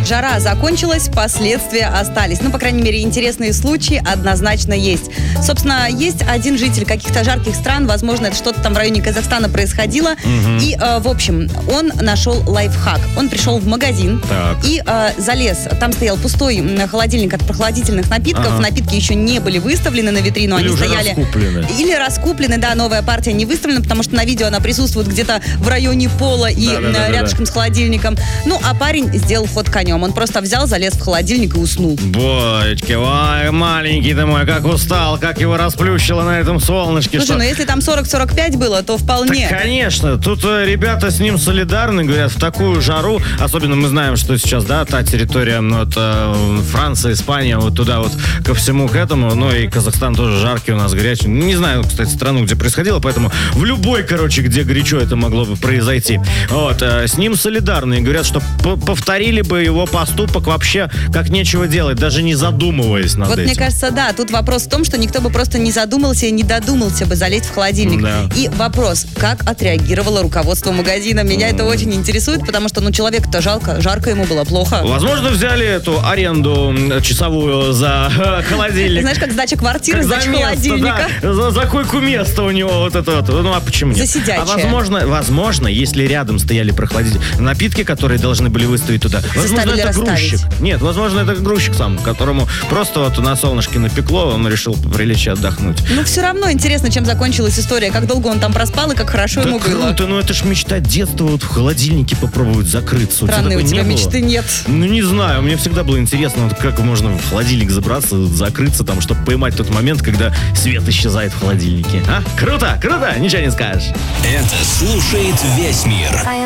Жара закончилась, последствия остались. Ну, по крайней мере, интересные случаи однозначно есть. Собственно, есть один житель каких-то жарких стран, возможно, это что-то там в районе Казахстана происходило. И, в общем, он нашел лайфхак. Он пришел в магазин и залез. Там стоял пустой холодильник от прохладительных напитков. Напитки еще не были выставлены на витрину, или они уже стояли. Раскуплены. Или раскуплены, да, новая партия не выставлена, потому что на видео она присутствует где-то в районе пола и рядышком с холодильником. Ну, а парень сделал ход конем. Он просто взял, залез в холодильник и уснул. Боечки, ой, маленький ты мой, как устал, как его расплющило на этом солнышке. Слушай, ну если там 40-45 было, то вполне. Так, конечно. Тут ребята с ним солидарны, говорят, в такую жару, особенно мы знаем, что сейчас, да, та территория, вот, Франция, Испания, вот туда вот ко всему к этому, ну и Казахстан тоже жаркий у нас, горячий. Не знаю, кстати, страну, где происходило, поэтому в любой, короче, где горячо, это могло бы произойти. Вот, с ним солидарны и говорят, что повторили бы его поступок вообще как нечего делать, даже не задумываясь над этим. Мне кажется, да, тут вопрос в том, что никто бы просто не задумался и не додумался бы залезть в холодильник. Да. И вопрос, как отреагировало руководство магазина. Меня это очень интересует, потому что, человеку-то жарко ему было плохо. Возможно, взяли эту аренду часовую за холодильник. Знаешь, как сдача квартиры, сдача холодильника. Да, за койку место у него вот это вот. Ну, а почему нет? За сидячее. А возможно, если рядом стояли прохладительные напитки, которые должны были выставить туда, возможно, это грузчик. Нет, возможно, это грузчик сам, которому просто вот на солнышке напекло, он решил прилечь и отдохнуть. Ну, все равно интересно, чем закончилась история, как долго он там проспал и как хорошо ему было. Круто, ну это ж мечта детства, вот в холодильнике попробовать закрыться. Странные у тебя мечты нет. Ну, не знаю, мне всегда было интересно, вот как можно в холодильник забраться, закрыться там, чтобы поймать тот момент, когда свет исчезает в холодильнике. А? Круто, ничего не скажешь. Это слушает весь мир.